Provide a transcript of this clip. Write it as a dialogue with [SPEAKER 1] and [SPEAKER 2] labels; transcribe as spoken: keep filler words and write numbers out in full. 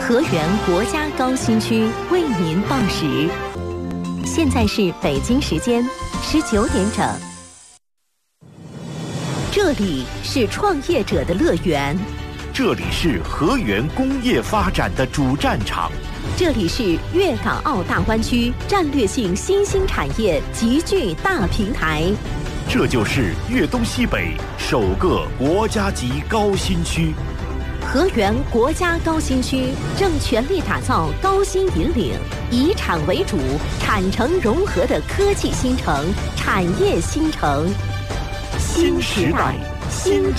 [SPEAKER 1] 河源国家高新区为您报时，现在是北京时间十九点整。这里是创业者的乐园，
[SPEAKER 2] 这里是河源工业发展的主战场，
[SPEAKER 1] 这里是粤港澳大湾区战略性新兴产业集聚大平台，
[SPEAKER 2] 这就是粤东西北首个国家级高新区。
[SPEAKER 1] 河源国家高新区正全力打造高新引领、以产为主、产城融合的科技新城、产业新城。
[SPEAKER 2] 新时代，新